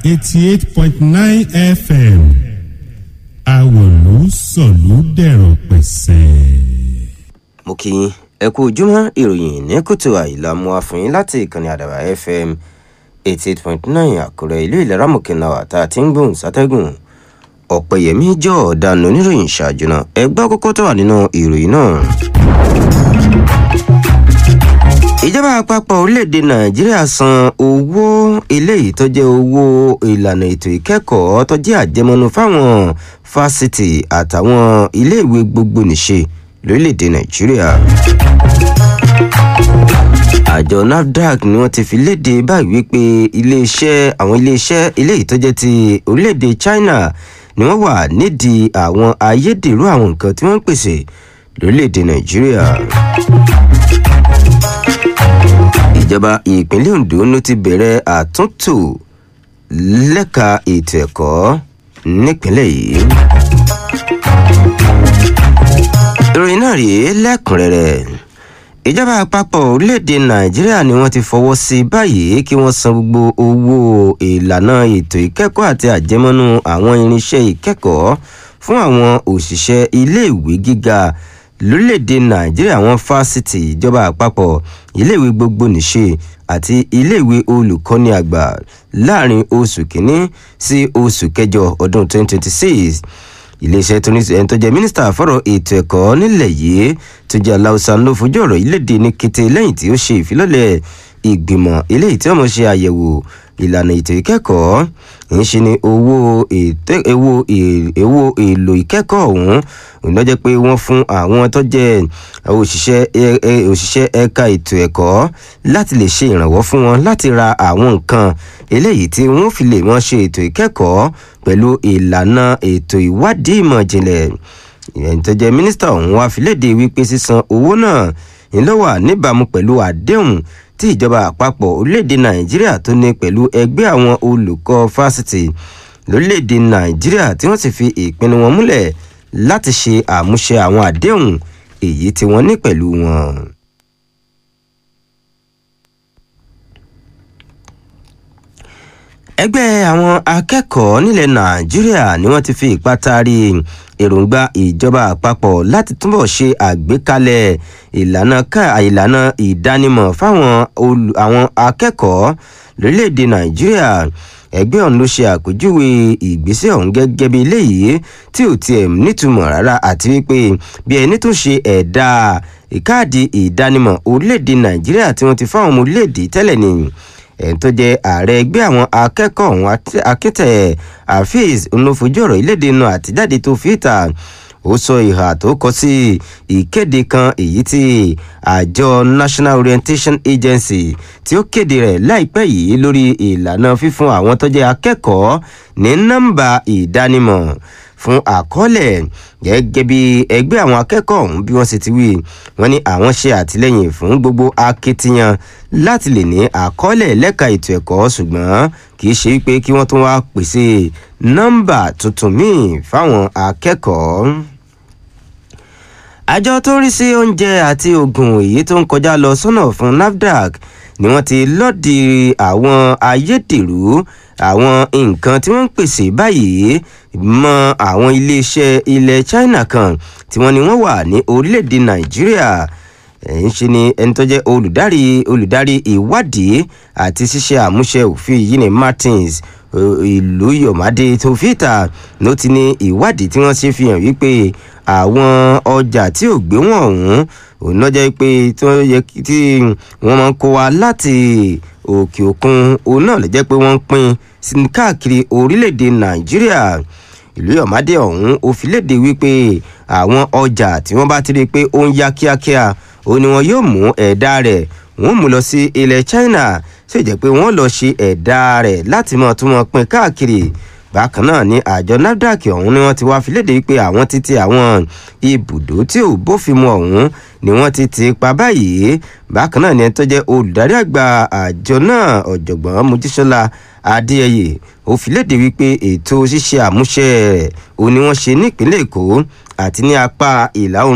88.9 FM àwòlú sọ̀lú dẹ̀rọ̀ pẹ̀sẹ̀. mo kí yín ẹ kú ojúmọ́ ìròyìn ní kùtù àìlà mú àfihàn láti ìkànnì àdàbà FM 88.9 àkúrẹ́ ìlú ìlera mọ̀kànlá àtà tí ń gbóhùn sátẹ́gùn ọ̀pẹ̀yẹmí jọ ọ̀daràn oníròyìn ṣáájú náà ẹgbẹ́ kókó tó wà nínú ìròyìn náà. ìjọba àpapọ̀ orílẹ̀-èdè nàìjíríà san owó eléyìí tó jẹ́ owó ìlànà ètò ìkẹ́kọ̀ọ́ tó jẹ́ àjẹmọ́nú fáwọn fásitì àtàwọn iléèwé gbogbo nìṣe lórílẹ̀-èdè nàìjíríà. àjọ NAFDAC ni wọ́n ti fi léde báyìí wípé àwọn iléeṣẹ́ eléyìí tó jẹ́ ti orílẹ̀-èdè China ni wọ́n wà nídìí àwọn ayédèrú àwọn nǹkan tí wọ́n ń pèsè lórílẹ̀-èdè nàìjíríà. ìjọba ìpínlẹ̀ Ondo ló ti bẹ̀rẹ̀ àtúntò lẹ́ka ètò ẹ̀kọ́ nípínlẹ̀ yìí. ìròyìn náà rèé lẹ́kùnrẹ́rẹ́. ìjọba àpapọ̀ orílẹ̀-èdè nàìjíríà ni wọ́n ti fọwọ́ sí báyìí kí wọ́n san gbogbo owó ìlànà ètò ìkẹ́kọ̀ọ́ àti àjẹmọ́nú àwọn irinṣẹ́ ìkẹ́kọ̀ọ́ fún àwọn òṣìṣẹ́ iléèwé gíga lórílẹ̀-èdè nàìjíríà, àwọn fásitì ìjọba àpapọ̀, iléèwé gbogbo nìṣe àti iléèwé olùkọ́ni àgbà láàrin oṣù kínní sí oṣù kẹjọ ọdún 2026. iléeṣẹ́ tó jẹ́ mínísítà fọ́rọ̀ ètò ẹ̀kọ́ nílẹ̀ yìí tó jẹ́ aláùsàn ló fojú ọ̀rọ̀ ìlédè ní kété lẹ́yìn tí ó ṣe ìfilọ́lẹ̀ ìgbìmọ̀ eléyìí tí wọ́n mọ̀ ṣe àyẹ̀wò ìlànà ètò ìkẹ́kọ̀ọ́. ń ṣe ni owó èlò ìkẹ́kọ̀ọ́ ọ̀hún ló jẹ́ pé wọ́n fún àwọn tó jẹ́ òṣìṣẹ́ ẹ̀ka ètò ẹ̀kọ́ láti lè ṣe ìrànwọ́ fún wọn láti ra àwọn nǹkan eléyìí tí wọ́n fi lè wọ́n ṣe ètò ìkẹ́kọ̀ọ́ pẹ̀lú ìlànà ètò ìwádìí ìmọ̀ ìjìnlẹ̀. ìyẹn tó jẹ́ mínísítà ọ̀hún wá fi léde wípé sísan owó náà ń lọ wà níbàámu pẹ̀lú àdéhùn tí ìjọba àpapọ̀ orílẹ̀-èdè nàìjíríà tó ní pẹ̀lú ẹgbẹ́ àwọn olùkọ́ fásitì lórílẹ̀-èdè nàìjíríà tí wọ́n sì fi ìpinnu wọn múlẹ̀ láti ṣe àmúṣe àwọn àdéhùn èyí tí wọ́n ní pẹ̀lú wọn. ẹgbẹ́ àwọn akẹ́kọ̀ọ́ nílẹ̀ nàìjíríà ni wọ́n ti fi ipá taari èròǹgbà ìjọba àpapọ̀ láti túbọ̀ ṣe àgbékalẹ̀ ìlànà ìdánimọ̀ fáwọn àwọn akẹ́kọ̀ọ́ lórílẹ̀‐èdè nàìjíríà. ẹgbẹ́ ọ̀hún ló ṣe àpèjúwe ìgbésẹ̀ ọ̀hún gẹ́gẹ́ bí eléyìí tí ò tiẹ̀ nítumọ̀ rárá àti wípé bí ẹni tó ṣe ẹ̀dá káàdì ìdánimọ̀ orílẹ̀‐èdè nàìjíríà tí wọ́n ti fáwọn ọmọ orílẹ̀‐èdè tẹ́lẹ̀ ni. ẹni tó jẹ́ ààrẹ ẹgbẹ́ àwọn akẹ́kọ̀ọ́ ọ̀hún akítẹ̀ Afeez onofojú ọ̀rọ̀ ìlédè náà àtijáde tó fi ìta ó sọ ìhà tó kọ sí ìkéde kan èyí tí àjọ National Orientation Agency tí ó kéde rẹ̀ láìpẹ́ yìí lórí ìlànà fífún àwọn tó jẹ́ akẹ́kọ̀ọ́ ní nọ́mbà ìdánimọ̀ fún àkọọ́lẹ̀. gẹ́gẹ́ bí ẹgbẹ́ àwọn akẹ́kọ̀ọ́ ọ̀hún bí wọ́n ṣe ti wí, wọ́n ní àwọn ṣe àtìlẹ́yìn fún gbogbo akitiyan láti lè ní àkọọ́lẹ̀ lẹ́ka ètò ẹ̀kọ́, ṣùgbọ́n kì í ṣe pé kí wọ́n tún wá pèsè nọ́mbà tuntun míì fáwọn akẹ́kọ̀ọ́. àjọ tó ń rí sí oúnjẹ àti oògùn èyí tó ń kọjá lọ sọ́nà fún NAFDAC ni wọ́n ti lòdì àwọn ayédèrú àwọn nǹkan tí wọ́n ń pèsè báyìí mọ́ àwọn iléeṣẹ́ ilẹ̀ China kan tí wọ́n ní wọ́n wà ní orílẹ̀-èdè nàìjíríà. ń ṣe ni ẹni tó jẹ́ olùdarí ìwádìí àti ṣíṣe àmúṣe òfin yìí ní Martins ìlú Yomade tó fìtà ló ti ní ìwádìí tí wọ́n ṣe fi hàn wípé àwọn ọjà tí ò gbé wọn ọ̀hún òun náà jẹ́ pé tí wọ́n máa ń kó wa láti òkè òkun òun náà lè jẹ́ pé wọ́n ń pín káàkiri orílẹ̀-èdè nàìjíríà. ìlú Yomade ọ̀hún ó fi léde wípé àwọn ọjà tí wọ́n bá ti rí i pé ó ń yá kíákíá òun ni wọn yóò mú ẹ̀dá rẹ̀ wọ́n mú lọ sí ilẹ̀ China sì jẹ́ pé wọ́n lọ ṣe ẹ̀dá rẹ̀ láti mọ̀ tún wọn pín káàkiri. bákan náà ni àjọ NAFDAC ọ̀hún ni wọ́n ti wá fi léde wípé àwọn títí àwọn ibùdó tí ò bófin mu ọ̀hún ni wọ́n ti pa báyìí. bákan náà ni ẹni tó jẹ́ olùdarí àgbà àjọ náà ọ̀jọ̀gbọ́n Mojísọ́lá Adéyẹyè ó fi léde wípé ètò ṣíṣe àmúṣe rẹ̀ òun ni wọ́n ṣe nípínlẹ̀ Èkó àti ní apá ìlà oòrùn